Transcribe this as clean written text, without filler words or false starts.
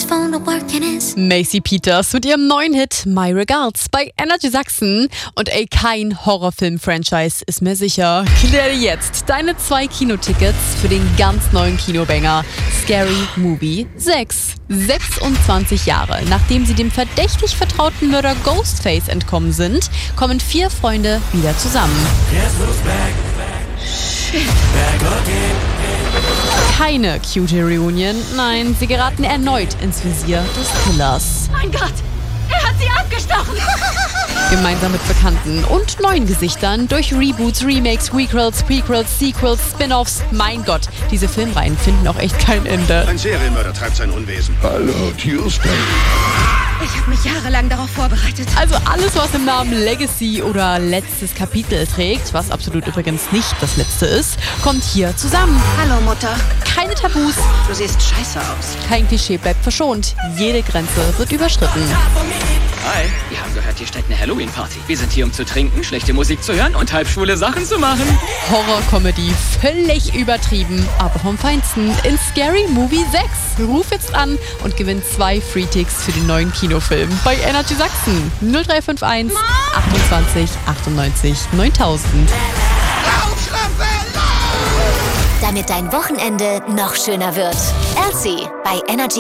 phone to work in his. Macy Peters mit ihrem neuen Hit My Regards bei Energy Sachsen. Und kein Horrorfilm-Franchise ist mehr sicher. Kläre jetzt deine 2 Kinotickets für den ganz neuen Kinobanger Scary Movie 6. 26 Jahre nachdem sie dem verdächtig vertrauten Mörder Ghostface entkommen sind, kommen 4 Freunde wieder zusammen. Keine cute Reunion, nein, sie geraten erneut ins Visier des Killers. Mein Gott, er hat sie abgestochen! Gemeinsam mit bekannten und neuen Gesichtern durch Reboots, Remakes, Requels, Prequels, Sequels, Spin-Offs. Mein Gott, diese Filmreihen finden auch echt kein Ende. Ein Serienmörder treibt sein Unwesen. Hallo, Tuesday. Ich habe mich jahrelang darauf vorbereitet. Also alles, was im Namen Legacy oder letztes Kapitel trägt, was absolut übrigens nicht das letzte ist, kommt hier zusammen. Hallo, Mutter. Keine Tabus, Du siehst scheiße aus. kein Klischee bleibt verschont. Jede Grenze wird überschritten. Hi, wir haben gehört, hier steht eine Halloween-Party. Wir sind hier, um zu trinken, schlechte Musik zu hören und halbschwule Sachen zu machen. Horror-Comedy, völlig übertrieben, aber vom Feinsten in Scary Movie 6. Ruf jetzt an und gewinn 2 Free-Ticks für den neuen Kinofilm bei Energy Sachsen. 0351 28 98 9000. Damit dein Wochenende noch schöner wird. Elsie bei Energy